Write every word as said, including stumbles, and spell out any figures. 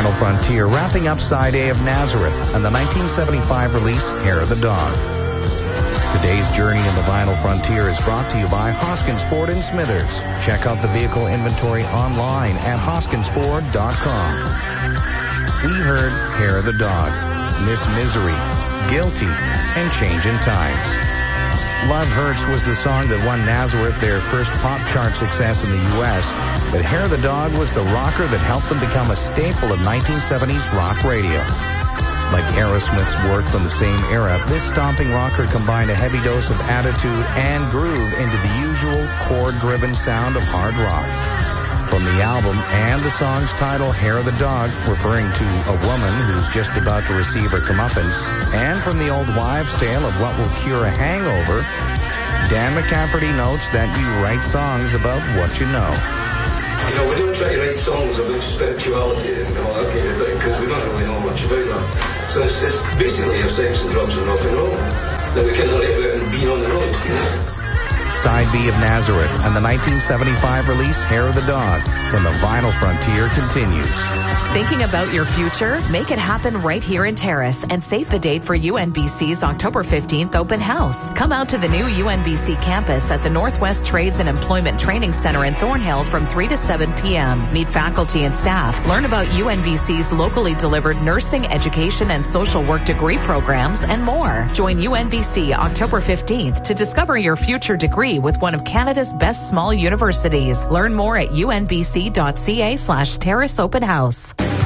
Vinyl Frontier wrapping up side A of Nazareth and the nineteen seventy-five release Hair of the Dog. Today's journey in the Vinyl Frontier is brought to you by Hoskins Ford in Smithers. Check out the vehicle inventory online at hoskins ford dot com. We heard Hair of the Dog, Miss Misery, Guilty, and Changin' Times. Love Hurts was the song that won Nazareth their first pop chart success in the U S, but Hair of the Dog was the rocker that helped them become a staple of nineteen seventies rock radio. Like Aerosmith's work from the same era, this stomping rocker combined a heavy dose of attitude and groove into the usual chord-driven sound of hard rock. From the album and the song's title, Hair of the Dog, referring to a woman who's just about to receive her comeuppance, and from the old wives' tale of what will cure a hangover, Dan McCafferty notes that you write songs about what you know. You know, we don't try to write songs about spirituality and all that kind of thing, because we don't really know much about that. So it's, it's basically your sex and drugs and rock and roll that we can write about and be on the road. Side B of Nazareth and the nineteen seventy-five release Hair of the Dog, when the Vinyl Frontier continues. Thinking about your future? Make it happen right here in Terrace and save the date for U N B C's October fifteenth open house. Come out to the new U N B C campus at the Northwest Trades and Employment Training Center in Thornhill from three to seven p.m. Meet faculty and staff, learn about U N B C's locally delivered nursing, education, and social work degree programs, and more. Join U N B C October fifteenth to discover your future degree with one of Canada's best small universities. Learn more at u n b c dot c a slash terrace open house.